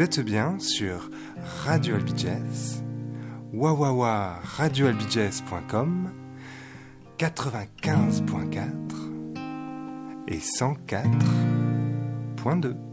Vous êtes bien sur Radio Albi Jazz, wawawa radioalbijazz.com, 95.4 et 104.2.